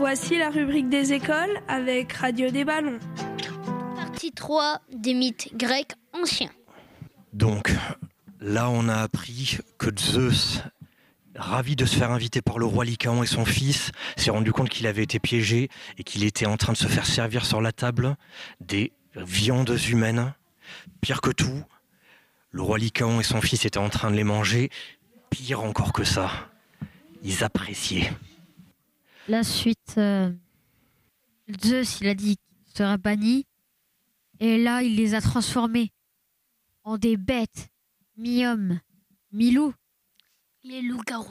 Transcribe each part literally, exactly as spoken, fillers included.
Voici la rubrique des écoles avec Radio des Ballons. Partie trois des mythes grecs anciens. Donc, là on a appris que Zeus, ravi de se faire inviter par le roi Lycaon et son fils, s'est rendu compte qu'il avait été piégé et qu'il était en train de se faire servir sur la table des viandes humaines. Pire que tout, le roi Lycaon et son fils étaient en train de les manger. Pire encore que ça, ils appréciaient. La suite, euh, Zeus, il a dit qu'il serait banni. Et là, il les a transformés en des bêtes, mi-hommes, mi-loups. Les loups-garous.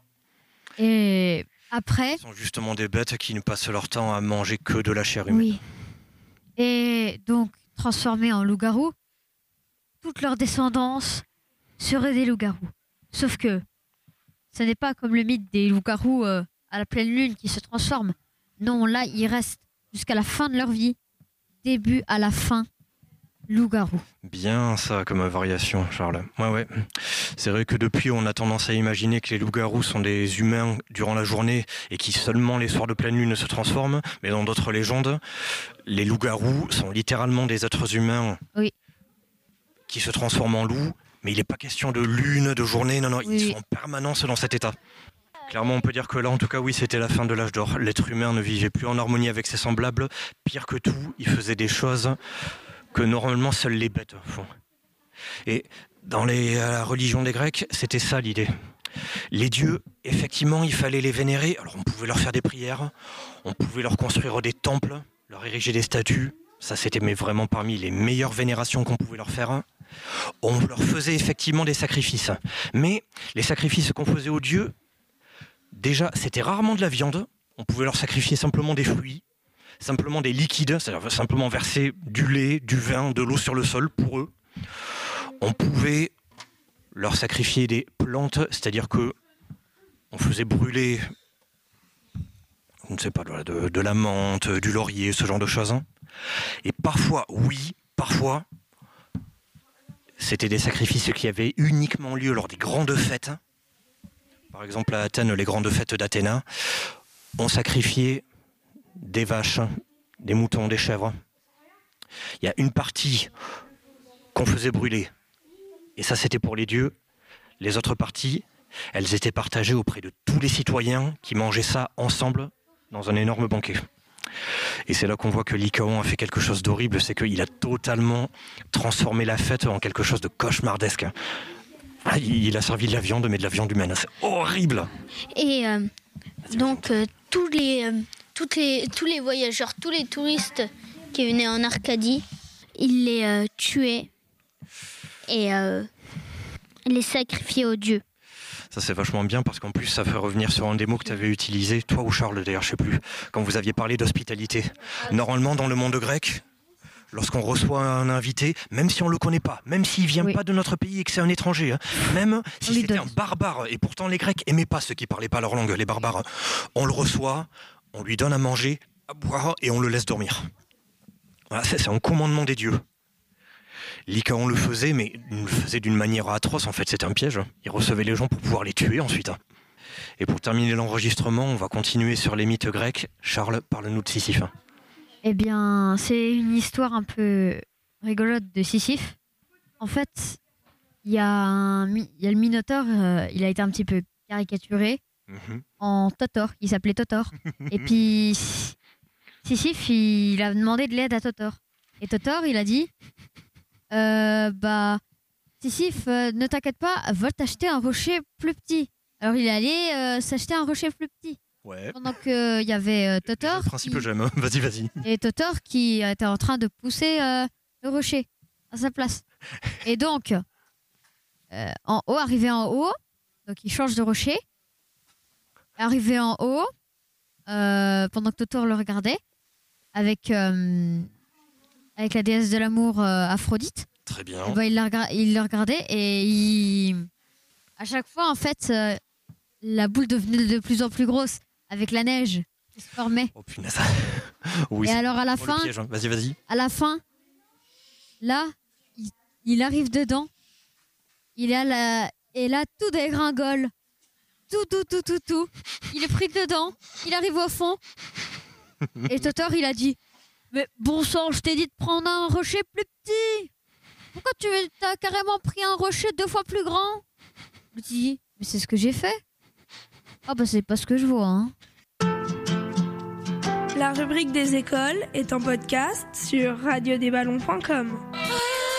Et après... Ce sont justement des bêtes qui ne passent leur temps à manger que de la chair humaine. Oui. Et donc, transformés en loups-garous, toute leur descendance serait des loups-garous. Sauf que ce n'est pas comme le mythe des loups-garous euh, à la pleine lune qui se transforment. Non, là, ils restent jusqu'à la fin de leur vie, début à la fin, loup-garou. Bien ça comme variation, Charles. Ouais, ouais. C'est vrai que depuis, on a tendance à imaginer que les loups-garous sont des humains durant la journée et qui seulement les soirs de pleine lune se transforment. Mais dans d'autres légendes, les loups-garous sont littéralement des êtres humains oui. qui se transforment en loups. Mais il n'est pas question de lune, de journée, non, non, ils oui. sont en permanence dans cet état. Clairement, on peut dire que là, en tout cas, oui, c'était la fin de l'âge d'or. L'être humain ne vivait plus en harmonie avec ses semblables. Pire que tout, il faisait des choses que normalement seules les bêtes font. Et dans les, la religion des Grecs, c'était ça l'idée. Les dieux, effectivement, il fallait les vénérer. Alors on pouvait leur faire des prières, on pouvait leur construire des temples, leur ériger des statues. Ça, c'était mais vraiment parmi les meilleures vénérations qu'on pouvait leur faire. On leur faisait effectivement des sacrifices. Mais les sacrifices qu'on faisait aux dieux, déjà, c'était rarement de la viande. On pouvait leur sacrifier simplement des fruits, simplement des liquides, c'est-à-dire simplement verser du lait, du vin, de l'eau sur le sol pour eux. On pouvait leur sacrifier des plantes, c'est-à-dire que on faisait brûler, je ne sais pas, de, de la menthe, du laurier, ce genre de choses. Et parfois, oui, parfois, c'était des sacrifices qui avaient uniquement lieu lors des grandes fêtes. Par exemple, à Athènes, les grandes fêtes d'Athéna, on sacrifiait des vaches, des moutons, des chèvres. Il y a une partie qu'on faisait brûler. Et ça, c'était pour les dieux. Les autres parties, elles étaient partagées auprès de tous les citoyens qui mangeaient ça ensemble dans un énorme banquet. Et c'est là qu'on voit que Lycaon a fait quelque chose d'horrible, c'est qu'il a totalement transformé la fête en quelque chose de cauchemardesque. Il a servi de la viande, mais de la viande humaine. C'est horrible. Et euh, donc, euh, tous, les, euh, toutes les, tous les voyageurs, tous les touristes qui venaient en Arcadie, il les euh, tuait et euh, les sacrifiait aux dieux. Ça, c'est vachement bien parce qu'en plus, ça fait revenir sur un des mots que tu avais utilisé, toi ou Charles d'ailleurs, je sais plus, quand vous aviez parlé d'hospitalité. Normalement, dans le monde grec, lorsqu'on reçoit un invité, même si on ne le connaît pas, même s'il ne vient oui. pas de notre pays et que c'est un étranger, hein, même si c'était donne. un barbare, et pourtant les Grecs n'aimaient pas ceux qui ne parlaient pas leur langue, les barbares, on le reçoit, on lui donne à manger, à boire et on le laisse dormir. Voilà, c'est, c'est un commandement des dieux. Lycaon le faisait, mais il le faisait d'une manière atroce, en fait c'était un piège. Il recevait les gens pour pouvoir les tuer ensuite. Et pour terminer l'enregistrement, on va continuer sur les mythes grecs. Charles, parle-nous de Sisyphe. Eh bien, c'est une histoire un peu rigolote de Sisyphe. En fait, il y, y a le Minotaure, euh, il a été un petit peu caricaturé mm-hmm. en Totor, il s'appelait Totor. Et puis, Sisyphe, il a demandé de l'aide à Totor. Et Totor, il a dit, euh, bah, Sisyphe, euh, ne t'inquiète pas, va t'acheter un rocher plus petit. Alors, il est allé euh, s'acheter un rocher plus petit. Ouais. Pendant qu'il euh, y avait euh, Totor. Le principe, qui... j'aime. Vas-y, vas-y. Et Totor qui était en train de pousser euh, le rocher à sa place. Et donc, euh, en haut, arrivé en haut, donc il change de rocher. Arrivé en haut, euh, pendant que Totor le regardait, avec, euh, avec la déesse de l'amour euh, Aphrodite. Très bien. Et ben, il, la, il le regardait et il... à chaque fois, en fait, euh, la boule devenait de plus en plus grosse. Avec la neige qui se formait. Oh punaise. Oui, et alors à la bon, fin, piège, hein. Vas-y, vas-y. À la fin, là, il, il arrive dedans. Il a la, et là tout dégringole, tout, tout, tout, tout, tout. Il est pris dedans. Il arrive au fond. Et Totor, il a dit « Mais bon sang, je t'ai dit de prendre un rocher plus petit. Pourquoi tu as carrément pris un rocher deux fois plus grand ?» Je dis « Mais c'est ce que j'ai fait. » Ah bah c'est pas ce que je vois, hein. La rubrique des écoles est en podcast sur radio des ballons point com.